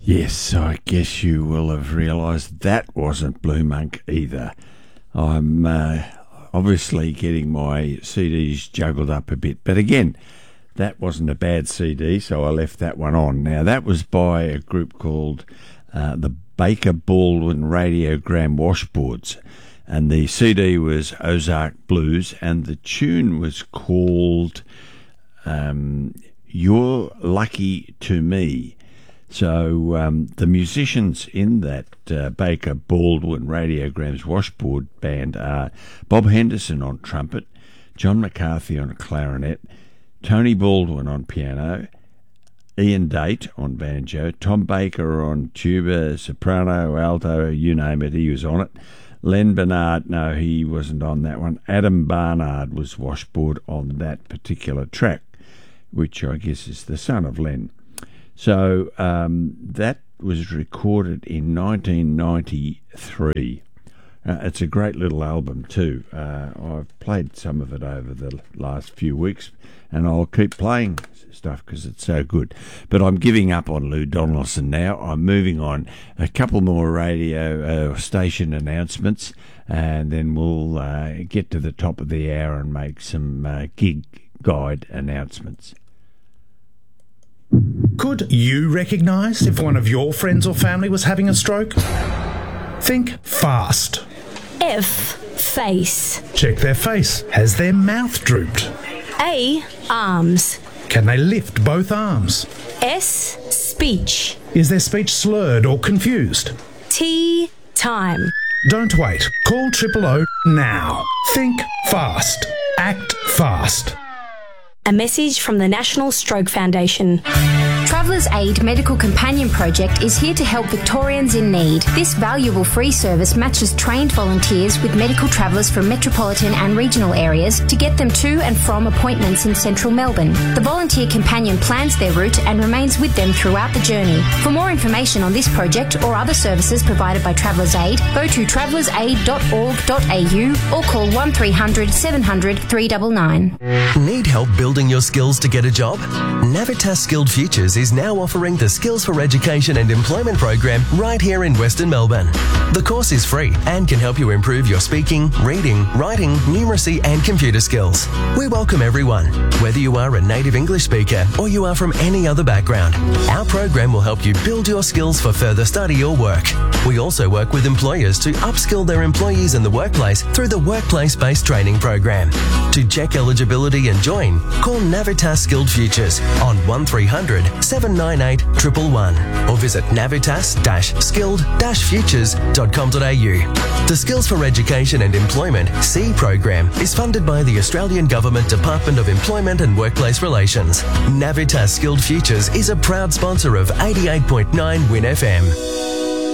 Yes, I guess you will have realised that wasn't Blue Monk either. I'm obviously getting my CDs juggled up a bit, but again, that wasn't a bad CD, so I left that one on. Now, that was by a group called the Baker Baldwin Radiogram Washboards, and the CD was Ozark Blues, and the tune was called You're Lucky to Me. So the musicians in that Baker Baldwin Radiograms Washboard band are Bob Henderson on trumpet, John McCarthy on clarinet, Tony Baldwin on piano, Ian Date on banjo, Tom Baker on tuba, soprano, alto, you name it, he was on it. Len Bernard, no, he wasn't on that one. Adam Barnard was washboard on that particular track, which I guess is the son of Len. So that was recorded in 1993. It's a great little album too. I've played some of it over the last few weeks, and I'll keep playing stuff because it's so good. But I'm giving up on Lou Donaldson now. I'm moving on. A couple more radio station announcements, and then we'll get to the top of the hour and make some gig guide announcements. Could you recognise if one of your friends or family was having a stroke? Think fast. F. Face. Check their face. Has their mouth drooped? A. Arms. Can they lift both arms? S. Speech. Is their speech slurred or confused? T. Time. Don't wait. Call 000 now. Think fast. Act fast. A message from the National Stroke Foundation. Travellers Aid Medical Companion Project is here to help Victorians in need. This valuable free service matches trained volunteers with medical travellers from metropolitan and regional areas to get them to and from appointments in central Melbourne. The volunteer companion plans their route and remains with them throughout the journey. For more information on this project or other services provided by Travellers Aid, go to travellersaid.org.au or call 1300 700 399. Need help building your skills to get a job? Navitas Skilled Futures is now offering the Skills for Education and Employment program right here in Western Melbourne. The course is free and can help you improve your speaking, reading, writing, numeracy and computer skills. We welcome everyone, whether you are a native English speaker or you are from any other background. Our program will help you build your skills for further study or work. We also work with employers to upskill their employees in the workplace through the Workplace-Based Training program. To check eligibility and join, call Navitas Skilled Futures on 1300 798 111 or visit navitas-skilled-futures.com.au. The Skills for Education and Employment C program is funded by the Australian Government Department of Employment and Workplace Relations. Navitas Skilled Futures is a proud sponsor of 88.9 Win FM.